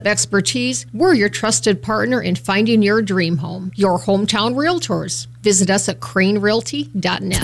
Expertise, we're your trusted partner in finding your dream home. Your hometown realtors. Visit us at cranerealty.net.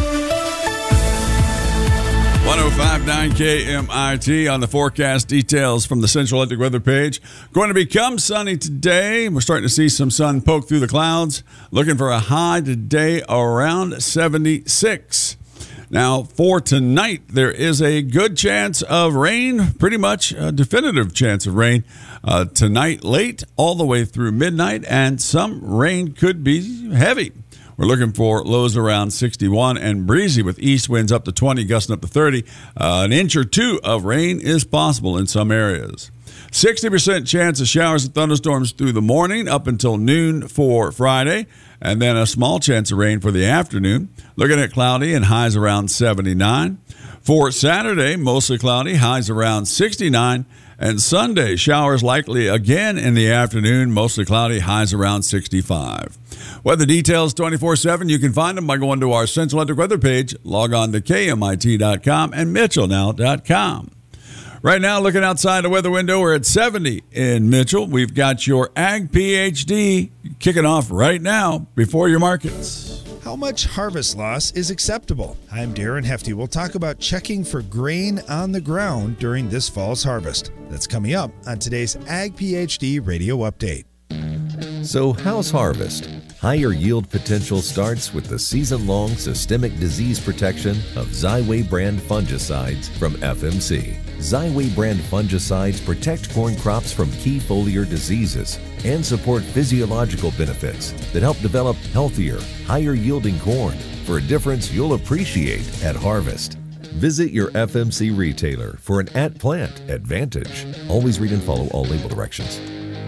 105.9 KMIT on the forecast details from the Central Electric weather page. Going to become sunny today. We're starting to see some sun poke through the clouds. Looking for a high today around 76. Now, for tonight, there is a good chance of rain, pretty much a definitive chance of rain tonight late all the way through midnight, and some rain could be heavy. We're looking for lows around 61 and breezy with east winds up to 20, gusting up to 30. An inch or two of rain is possible in some areas. 60% chance of showers and thunderstorms through the morning up until noon for Friday, and then a small chance of rain for the afternoon. Looking at cloudy and highs around 79. For Saturday, mostly cloudy, highs around 69. And Sunday, showers likely again in the afternoon, mostly cloudy, highs around 65. Weather details 24/7. You can find them by going to our Central Electric weather page. Log on to KMIT.com and MitchellNow.com. Right now, looking outside the weather window, we're at 70 in Mitchell. We've got your Ag PhD kicking off right now before your markets. How much harvest loss is acceptable? I'm Darren Hefty. We'll talk about checking for grain on the ground during this fall's harvest. That's coming up on today's Ag PhD Radio Update. So how's harvest? Higher yield potential starts with the season-long systemic disease protection of Xyway brand fungicides from FMC. Xyway brand fungicides protect corn crops from key foliar diseases and support physiological benefits that help develop healthier, higher-yielding corn for a difference you'll appreciate at harvest. Visit your FMC retailer for an at-plant advantage. Always read and follow all label directions.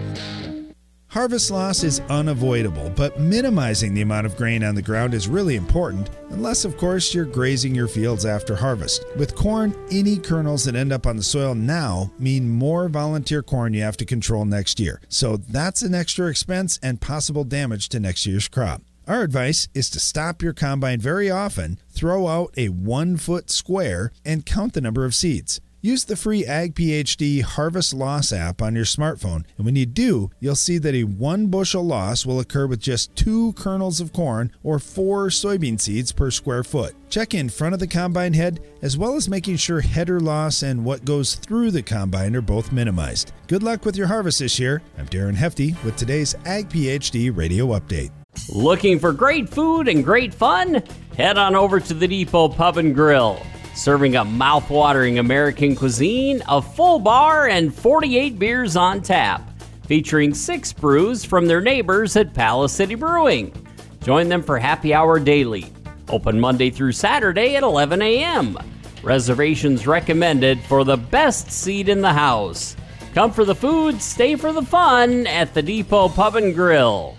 Harvest loss is unavoidable, but minimizing the amount of grain on the ground is really important, unless, of course, you're grazing your fields after harvest. With corn, any kernels that end up on the soil now mean more volunteer corn you have to control next year. So that's an extra expense and possible damage to next year's crop. Our advice is to stop your combine very often, throw out a 1-foot square, and count the number of seeds. Use the free Ag PhD Harvest Loss app on your smartphone, and when you do, you'll see that a 1 bushel loss will occur with just 2 kernels of corn or 4 soybean seeds per square foot. Check in front of the combine head, as well as making sure header loss and what goes through the combine are both minimized. Good luck with your harvest this year. I'm Darren Hefty with today's Ag PhD Radio Update. Looking for great food and great fun? Head on over to the Depot Pub and Grill. Serving a mouth-watering American cuisine, a full bar, and 48 beers on tap, featuring 6 brews from their neighbors at Palace City Brewing. Join them for happy hour daily. Open Monday through Saturday at 11 a.m. Reservations recommended for the best seat in the house. Come for the food, stay for the fun at the Depot Pub and Grill.